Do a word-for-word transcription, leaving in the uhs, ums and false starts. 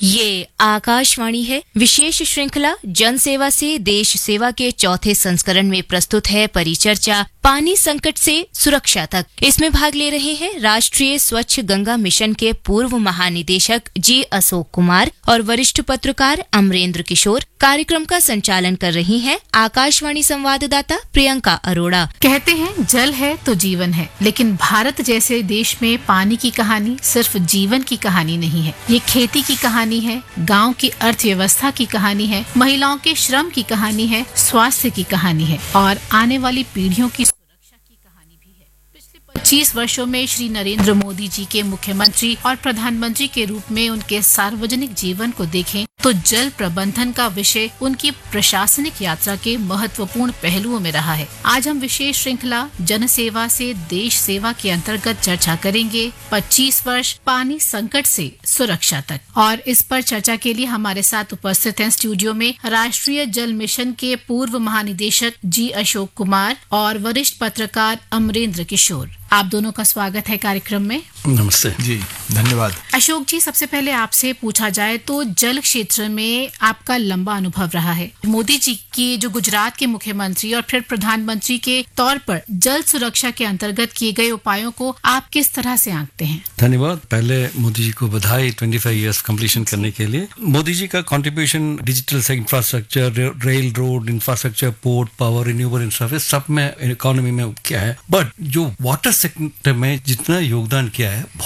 ये आकाशवाणी है। विशेष श्रृंखला जन सेवा से देश सेवा के चौथे संस्करण में प्रस्तुत है परिचर्चा पानी संकट से सुरक्षा तक। इसमें भाग ले रहे हैं राष्ट्रीय स्वच्छ गंगा मिशन के पूर्व महानिदेशक जी अशोक कुमार और वरिष्ठ पत्रकार अमरेंद्र किशोर। कार्यक्रम का संचालन कर रही हैं आकाशवाणी संवाददाता प्रियंका अरोड़ा। कहते हैं जल है तो जीवन है, लेकिन भारत जैसे देश में पानी की कहानी सिर्फ जीवन की कहानी नहीं है। ये खेती की कहानी है, गांव की अर्थव्यवस्था की कहानी है, महिलाओं के श्रम की कहानी है, स्वास्थ्य की कहानी है और आने वाली पीढ़ियों की सुरक्षा की कहानी भी है। पिछले पच्चीस वर्षों में श्री नरेंद्र मोदी जी के मुख्यमंत्री और प्रधानमंत्री के रूप में उनके सार्वजनिक जीवन को देखें तो जल प्रबंधन का विषय उनकी प्रशासनिक यात्रा के महत्वपूर्ण पहलुओं में रहा है। आज हम विशेष श्रृंखला जन सेवा से देश सेवा के अंतर्गत चर्चा करेंगे पच्चीस वर्ष पानी संकट से सुरक्षा तक। और इस पर चर्चा के लिए हमारे साथ उपस्थित हैं स्टूडियो में राष्ट्रीय जल मिशन के पूर्व महानिदेशक जी अशोक कुमार और वरिष्ठ पत्रकार अमरेंद्र किशोर। आप दोनों का स्वागत है कार्यक्रम में। नमस्ते जी, धन्यवाद। अशोक जी, सबसे पहले आपसे पूछा जाए तो जल क्षेत्र में आपका लंबा अनुभव रहा है। मोदी जी की जो गुजरात के मुख्यमंत्री और फिर प्रधानमंत्री के तौर पर जल सुरक्षा के अंतर्गत किए गए उपायों को आप किस तरह से आंकते हैं? धन्यवाद। पहले मोदी जी को बधाई पच्चीस इयर्स कंप्लीशन करने के लिए। मोदी जी का कंट्रीब्यूशन डिजिटल से infrastructure, rail, road infrastructure, port, power, renewable infrastructure सब में इकोनॉमी में क्या है, बट जो वाटर सेक्टर में जितना योगदान किया है